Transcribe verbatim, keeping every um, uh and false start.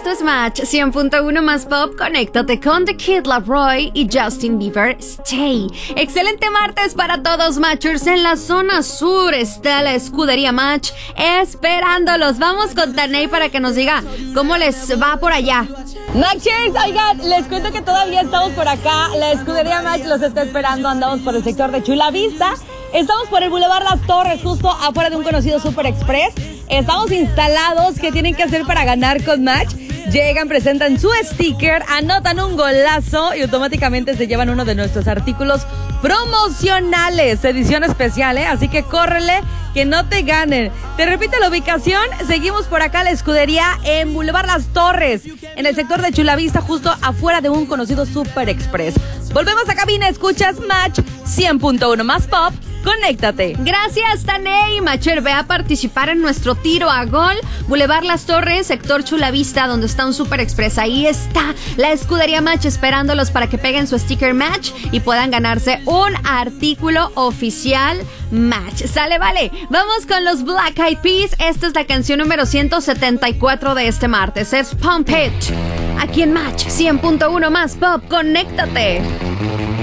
Esto es Match cien punto uno más Pop. Conéctate con The Kid Laroi y Justin Bieber, Stay. Excelente martes para todos, Matchers. En la zona sur está la escudería Match esperándolos. Vamos con Taney para que nos diga cómo les va por allá. Matchers, oigan, les cuento que todavía estamos por acá. La escudería Match los está esperando. Andamos por el sector de Chula Vista. Estamos por el Boulevard Las Torres, justo afuera de un conocido Super Express. Estamos instalados. ¿Qué tienen que hacer para ganar con Match? Llegan, presentan su sticker, anotan un golazo y automáticamente se llevan uno de nuestros artículos promocionales, edición especial, ¿eh? Así que córrele, que no te ganen. Te repito la ubicación, seguimos por acá la escudería en Boulevard Las Torres, en el sector de Chulavista, justo afuera de un conocido Super Express. Volvemos a cabina, escuchas Match cien punto uno más Pop. Conéctate. Gracias, Taney. Matcher, ve a participar en nuestro tiro a gol. Boulevard Las Torres, sector Chulavista, donde está un Super Express. Ahí está la escudería Match esperándolos para que peguen su sticker Match y puedan ganarse un artículo oficial Match. Sale, vale. Vamos con los Black Eyed Peas. Esta es la canción número ciento setenta y cuatro de este martes. Es Pump It. Aquí en Match cien punto uno más Pop. Conéctate.